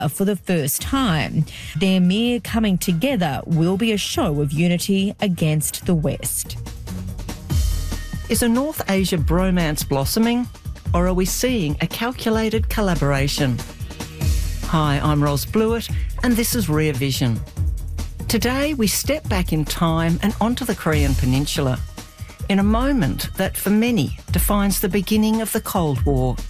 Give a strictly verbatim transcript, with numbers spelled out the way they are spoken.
for the first time. Their mere coming together will be a show of unity against the West. Is a North Asia bromance blossoming, or are we seeing a calculated collaboration? Hi, I'm Ros Blewett, and this is Rear Vision. Today we step back in time and onto the Korean Peninsula, in a moment that for many defines the beginning of the Cold War.